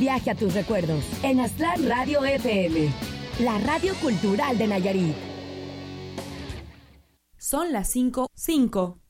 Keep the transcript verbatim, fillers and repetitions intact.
viaje a tus recuerdos en Aztlán Radio F M, la radio cultural de Nayarit. Son las cinco, cinco.